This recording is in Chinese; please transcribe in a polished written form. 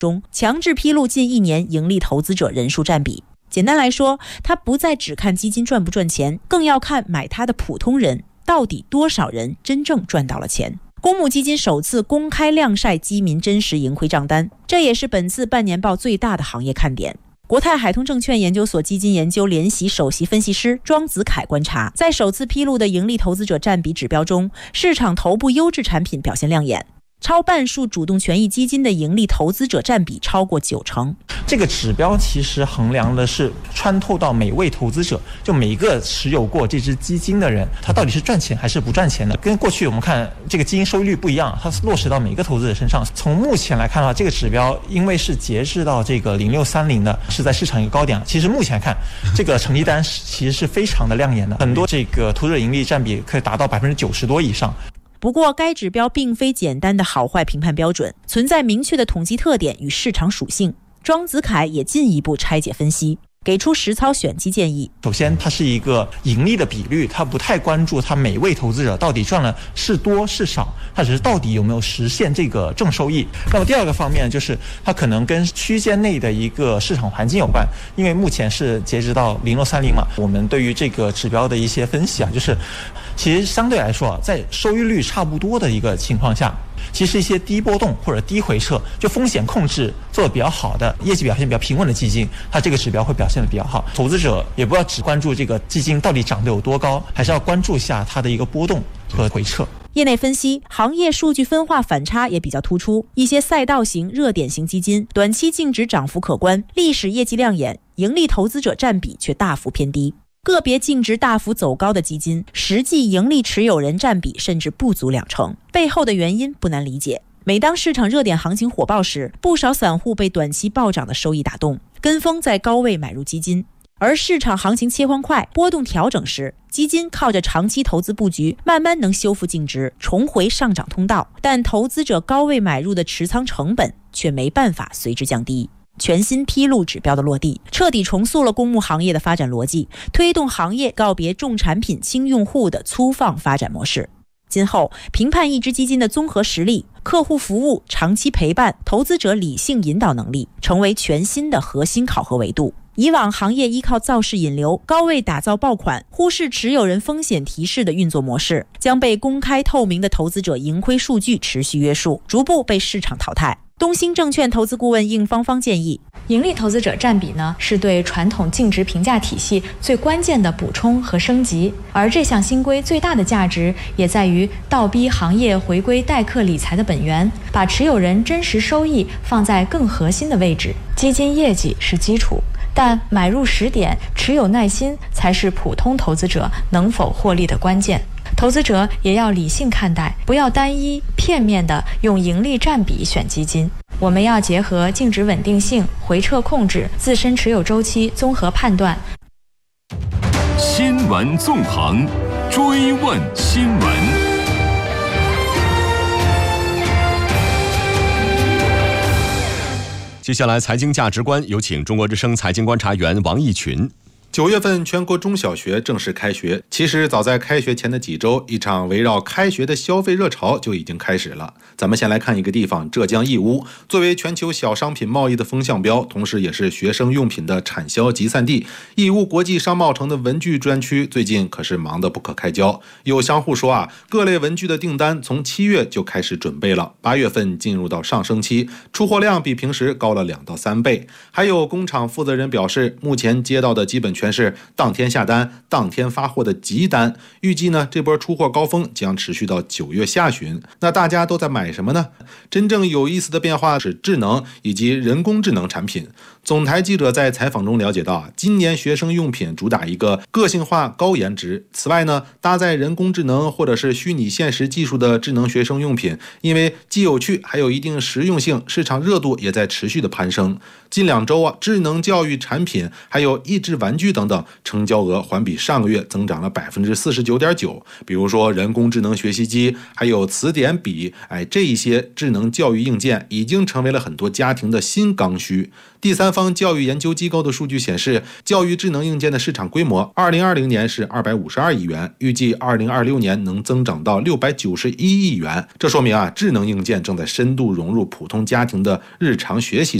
中强制披露近1年盈利投资者人数占比。简单来说，它不再只看基金赚不赚钱，更要看买它的普通人到底多少人真正赚到了钱。公募基金首次公开亮晒基民真实盈亏账单，这也是本次半年报最大的行业看点。国泰海通证券研究所基金研究联席首席分析师庄子凯观察，在首次披露的盈利投资者占比指标中，市场头部优质产品表现亮眼，超半数主动权益基金的盈利投资者占比超过90%。 这个指标其实衡量的是穿透到每位投资者，就每一个持有过这只基金的人，他到底是赚钱还是不赚钱的。跟过去我们看这个基金收益率不一样，它落实到每个投资者身上。从目前来看的话，这个指标因为是截至到这个0630的，是在市场一个高点。其实目前看这个成绩单其实是非常的亮眼的，很多这个投资者盈利占比可以达到90%多以上。 不过，该指标并非简单的好坏评判标准，存在明确的统计特点与市场属性。庄子凯也进一步拆解分析，给出实操选基建议。 首先，它是一个盈利的比率，它不太关注它每位投资者到底赚了是多是少，它只是到底有没有实现这个正收益。那么第二个方面就是它可能跟区间内的一个市场环境有关，因为目前是截止到0630嘛，我们对于这个指标的一些分析就是其实相对来说，在收益率差不多的一个情况下，其实一些低波动或者低回撤，就风险控制做得比较好的，业绩表现比较平稳的基金，它这个指标会表现得比较好。投资者也不要只关注这个基金到底涨得有多高，还是要关注一下它的一个波动和回撤。 业内分析，行业数据分化反差也比较突出，一些赛道型、热点型基金短期净值涨幅可观，历史业绩亮眼，盈利投资者占比却大幅偏低。个别净值大幅走高的基金，实际盈利持有人占比甚至不足20%，背后的原因不难理解。每当市场热点行情火爆时，不少散户被短期暴涨的收益打动，跟风在高位买入基金。而市场行情切换快、波动调整时，基金靠着长期投资布局，慢慢能修复净值，重回上涨通道，但投资者高位买入的持仓成本却没办法随之降低。全新披露指标的落地，彻底重塑了公募行业的发展逻辑，推动行业告别重产品轻用户的粗放发展模式。今后评判一只基金的综合实力、客户服务、长期陪伴、投资者理性引导能力，成为全新的核心考核维度。以往行业依靠造势引流、高位打造爆款，忽视持有人风险提示的运作模式，将被公开透明的投资者盈亏数据持续约束，逐步被市场淘汰。东兴证券投资顾问应芳芳建议， 盈利投资者占比呢，是对传统净值评价体系最关键的补充和升级，而这项新规最大的价值也在于倒逼行业回归代客理财的本源，把持有人真实收益放在更核心的位置。基金业绩是基础，但买入时点、持有耐心才是普通投资者能否获利的关键。投资者也要理性看待，不要单一片面的用盈利占比选基金。我们要结合净值稳定性、回撤控制、自身持有周期综合判断。 新闻纵横，追问新闻。 接下来财经价值观，有请中国之声财经观察员王毅群。 9月份全国中小学正式开学，其实早在开学前的几周，一场围绕开学的消费热潮就已经开始了。咱们先来看一个地方，浙江义乌，作为全球小商品贸易的风向标，同时也是学生用品的产销集散地，义乌国际商贸城的文具专区最近可是忙得不可开交。有商户说各类文具的订单从7月就开始准备了，8月份进入到上升期，出货量比平时高了2到3倍。还有工厂负责人表示，目前接到的基本全是当天下单、当天发货的急单，预计呢这波出货高峰将持续到9月下旬。那大家都在买什么呢？真正有意思的变化是智能以及人工智能产品。总台记者在采访中了解到，今年学生用品主打一个个性化、高颜值。此外呢，搭载人工智能或者是虚拟现实技术的智能学生用品，因为既有趣还有一定实用性，市场热度也在持续的攀升。近2周智能教育产品还有益智玩具具等等，成交额环比上个月增长了49.9%。比如说人工智能学习机，还有词典笔，这一些智能教育硬件已经成为了很多家庭的新刚需。第三方教育研究机构的数据显示，教育智能硬件的市场规模2020年是252亿元，预计2026年能增长到691亿元。这说明智能硬件正在深度融入普通家庭的日常学习